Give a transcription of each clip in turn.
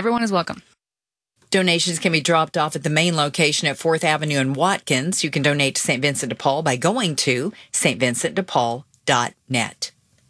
Everyone is welcome. Donations can be dropped off at the main location at 4th Avenue in Watkins. You can donate to St. Vincent de Paul by going to stvincentdepaul.net.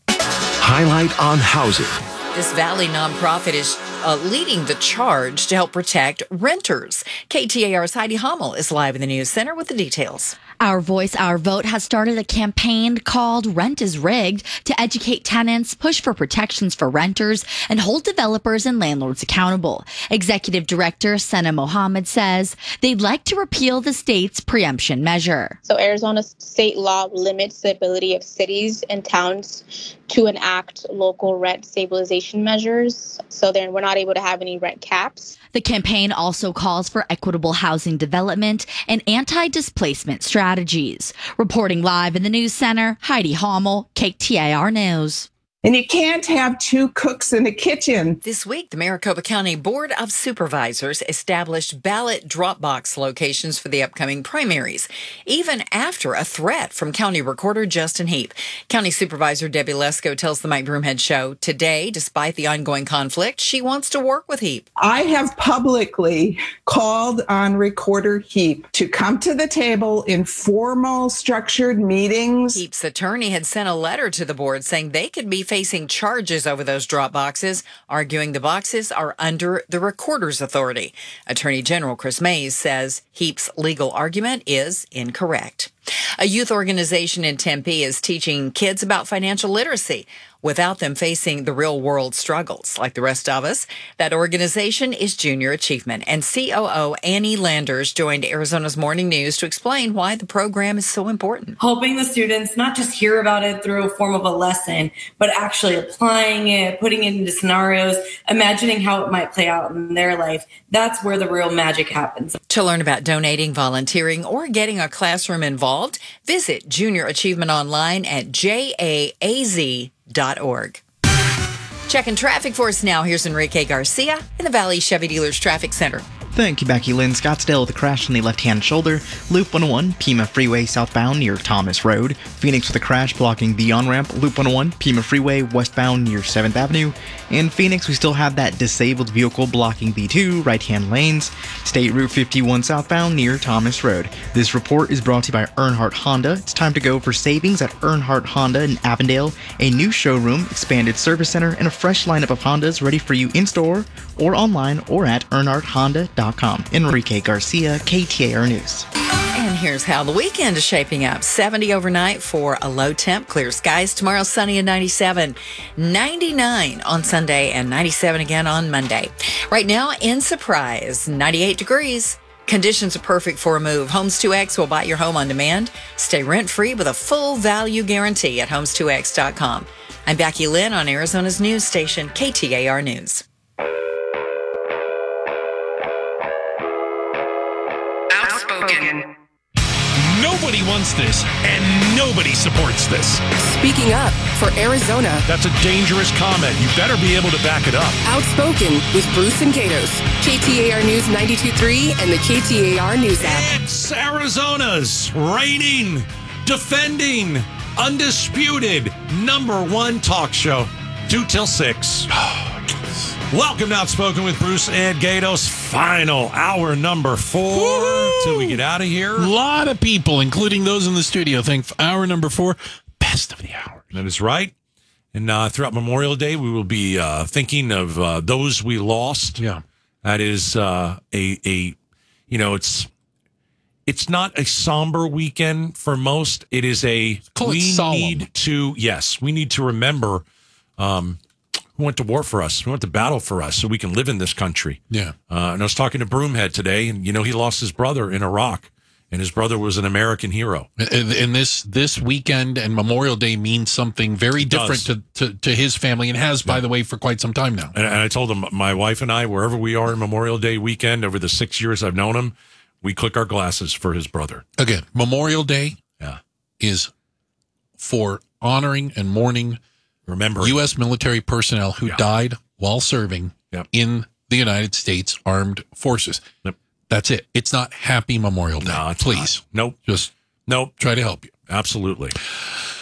Highlight on housing. This Valley nonprofit is leading the charge to help protect renters. KTAR's Heidi Hummel is live in the News Center with the details. Our Voice, Our Vote has started a campaign called Rent is Rigged to educate tenants, push for protections for renters, and hold developers and landlords accountable. Executive Director Senna Mohammed says they'd like to repeal the state's preemption measure. So Arizona state law limits the ability of cities and towns to enact local rent stabilization measures. So then we're not able to have any rent caps. The campaign also calls for equitable housing development and anti-displacement strategies. Reporting live in the News Center, Heidi Hummel, KTAR News. And you can't have two cooks in a kitchen. This week, the Maricopa County Board of Supervisors established ballot drop box locations for the upcoming primaries, even after a threat from County Recorder Justin Heap. County Supervisor Debbie Lesko tells the Mike Broomhead Show today, despite the ongoing conflict, she wants to work with Heap. I have publicly called on Recorder Heap to come to the table in formal, structured meetings. Heap's attorney had sent a letter to the board saying they could be facing charges over those drop boxes, arguing the boxes are under the recorder's authority. Attorney General Chris Mays says Heap's legal argument is incorrect. A youth organization in Tempe is teaching kids about financial literacy without them facing the real-world struggles. Like the rest of us, that organization is Junior Achievement, and COO Annie Landers joined Arizona's Morning News to explain why the program is so important. Helping the students not just hear about it through a form of a lesson, but actually applying it, putting it into scenarios, imagining how it might play out in their life. That's where the real magic happens. To learn about donating, volunteering, or getting a classroom involved, visit Junior Achievement online at jaaz.org. Checking traffic for us now. Here's Enrique Garcia in the Valley Chevy Dealers Traffic Center. Thank you, Becky Lynn. Scottsdale with a crash on the left-hand shoulder. Loop 101, Pima Freeway southbound near Thomas Road. Phoenix with a crash blocking the on-ramp. Loop 101, Pima Freeway westbound near 7th Avenue. In Phoenix, we still have that disabled vehicle blocking the two right-hand lanes. State Route 51 southbound near Thomas Road. This report is brought to you by Earnhardt Honda. It's time to go for savings at Earnhardt Honda in Avondale. A new showroom, expanded service center, and a fresh lineup of Hondas ready for you in-store or online or at EarnhardtHonda.com. Enrique Garcia, KTAR News. And here's how the weekend is shaping up. 70 overnight for a low temp, clear skies. Tomorrow, sunny and 97. 99 on Sunday and 97 again on Monday. Right now in Surprise, 98 degrees. Conditions are perfect for a move. Homes 2X will buy your home on demand. Stay rent-free with a full value guarantee at homes2x.com. I'm Becky Lynn on Arizona's news station, KTAR News. Outspoken. Nobody wants this, and nobody supports this. Speaking up for Arizona. That's a dangerous comment. You better be able to back it up. Outspoken with Bruce and Gatos. KTAR News 92.3 and the KTAR News app. It's Arizona's reigning, defending, undisputed #1 talk show. 2 till 6. Welcome to Outspoken with Bruce and Gatos. Final hour number 4. Woo-hoo! Till we get out of here. A lot of people, including those in the studio, think hour number 4, best of the hour. That is right. And throughout Memorial Day, we will be thinking of those we lost. Yeah. That is it's not a somber weekend for most. It is we need to remember who went to war for us, who went to battle for us so we can live in this country. Yeah. And I was talking to Broomhead today, and, he lost his brother in Iraq, and his brother was an American hero. And this weekend and Memorial Day means something very different to his family, and has, by the way, for quite some time now. And I told him, my wife and I, wherever we are in Memorial Day weekend, over the 6 years I've known him, we click our glasses for his brother. Again, Memorial Day is for honoring and mourning U.S. military personnel who died while serving in the United States Armed Forces. Yep. That's it. It's not Happy Memorial Day. No, please. Not. Nope. Just try to help you. Absolutely.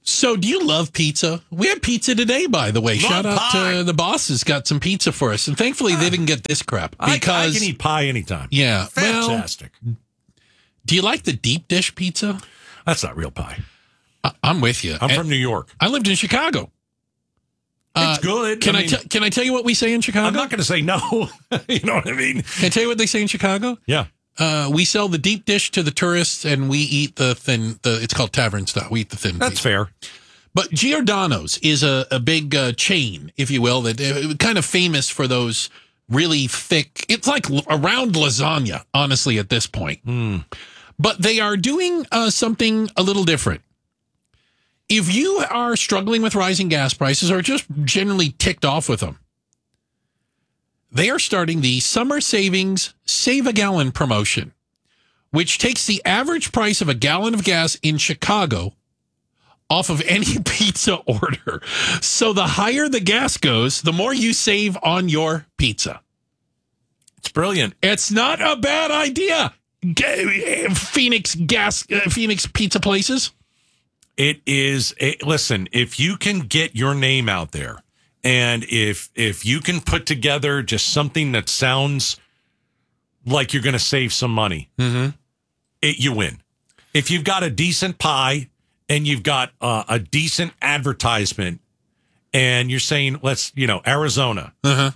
So, do you love pizza? We had pizza today, by the way. Love Shout out pie. to the bosses, got some pizza for us. And thankfully, they didn't get this crap. Because I can eat pie anytime. Yeah. Fantastic. Well, do you like the deep dish pizza? That's not real pie. I'm with you. I'm from New York. I lived in Chicago. It's good. Can I tell you what we say in Chicago? I'm not going to say no. You know what I mean? Can I tell you what they say in Chicago? Yeah. We sell the deep dish to the tourists, and we eat the thin. It's called tavern style. We eat the thin. That's fair. But Giordano's is a big chain, if you will, that kind of famous for those really thick. It's like around lasagna, honestly, at this point. But they are doing something a little different. If you are struggling with rising gas prices or just generally ticked off with them, they are starting the Summer Savings Save a Gallon promotion, which takes the average price of a gallon of gas in Chicago off of any pizza order. So the higher the gas goes, the more you save on your pizza. It's brilliant. It's not a bad idea. Phoenix pizza places. It is. Listen, if you can get your name out there, and if you can put together just something that sounds like you're going to save some money, you win. If you've got a decent pie and you've got a decent advertisement, and you're saying, Arizona,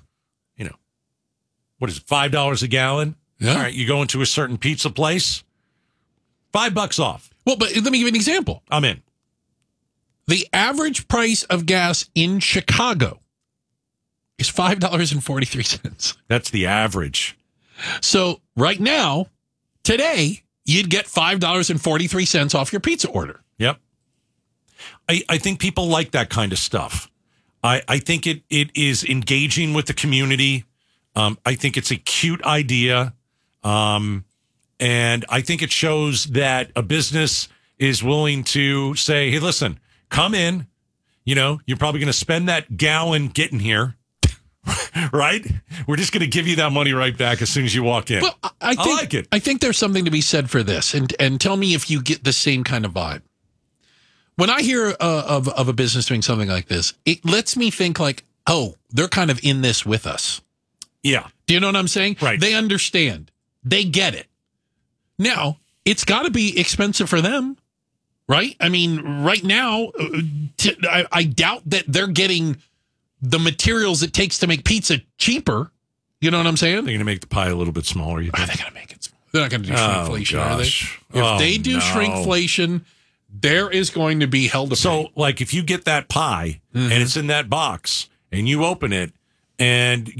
what is it, $5 a gallon? Yeah. All right, you go into a certain pizza place, $5 off. Well, but let me give you an example. I'm in. The average price of gas in Chicago is $5.43. That's the average. So right now, today, you'd get $5.43 off your pizza order. Yep. I think people like that kind of stuff. I think it is engaging with the community. I think it's a cute idea. And I think it shows that a business is willing to say, hey, listen, come in. You're probably going to spend that gallon getting here. Right? We're just going to give you that money right back as soon as you walk in. Well, I like it. I think there's something to be said for this. And tell me if you get the same kind of vibe. When I hear of a business doing something like this, it lets me think like, oh, they're kind of in this with us. Yeah. Do you know what I'm saying? Right. They understand. They get it. Now, it's got to be expensive for them, right? I mean, right now, I doubt that they're getting the materials it takes to make pizza cheaper. You know what I'm saying? They're going to make the pie a little bit smaller. You think? Are they going to make it smaller? They're not going to do shrinkflation, are they? If they do shrinkflation, there is going to be hell to pay. So, like, if you get that pie and it's in that box and you open it, and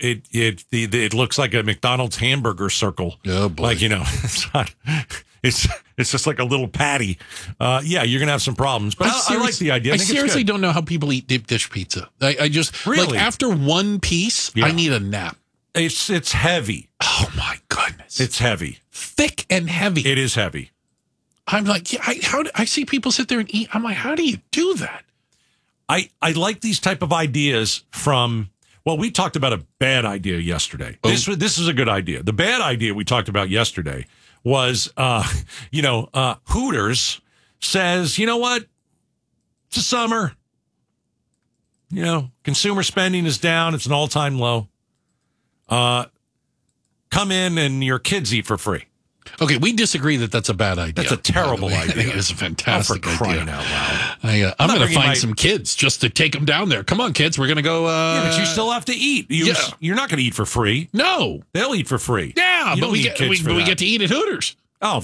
it looks like a McDonald's hamburger circle. Oh boy! Like it's not. It's just like a little patty. You're gonna have some problems. But I like the idea. I seriously don't know how people eat deep dish pizza. I just really, like after one piece, I need a nap. It's heavy. Oh my goodness! It's heavy, thick and heavy. It is heavy. I'm like, I see people sit there and eat. I'm like, how do you do that? I like these type of ideas from. Well, we talked about a bad idea yesterday. Oh. This is a good idea. The bad idea we talked about yesterday was, Hooters says, you know what? It's the summer. Consumer spending is down. It's an all-time low. Come in and your kids eat for free. Okay, we disagree that that's a bad idea. That's a terrible idea. I think it's a fantastic idea. For crying out loud. I'm going to find some kids just to take them down there. Come on, kids. We're going to go. Yeah, but you still have to eat. You're not going to eat for free. No. They'll eat for free. Yeah, but we get to eat at Hooters. Oh.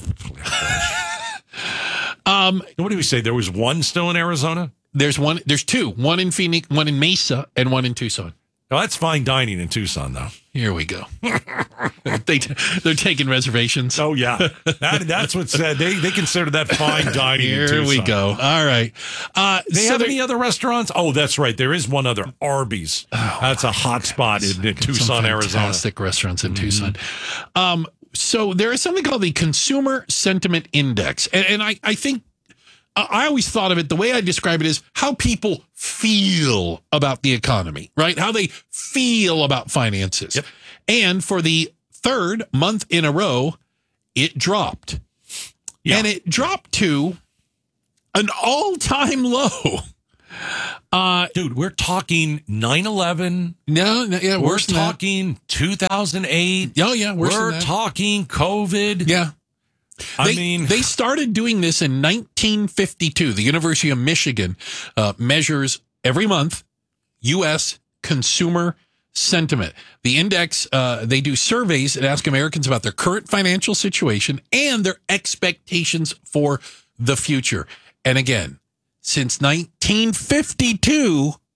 What do we say? There was one still in Arizona? There's one. There's two. One in Phoenix, one in Mesa, and one in Tucson. Oh, that's fine dining in Tucson, though. Here we go. They're taking reservations. Oh, yeah. That's what said. They consider that fine dining in Tucson. Here we go. All right. They have any other restaurants? Oh, that's right. There is one other. Arby's. That's a hot spot in Tucson, Arizona. Fantastic restaurants in Tucson. So there is something called the Consumer Sentiment Index. And I think I always thought of it, the way I describe it is how people feel about the economy, right? How they feel about finances. Yep. And for the third month in a row, it dropped. Yeah. And it dropped to An all-time low. Dude, we're talking 9/11. No, yeah, we're talking 2008. Oh, yeah, we're than that. talking COVID. Yeah. They started doing this in 1952. The University of Michigan measures every month U.S. consumer sentiment. The index, they do surveys and ask Americans about their current financial situation and their expectations for the future. And again, since 1952,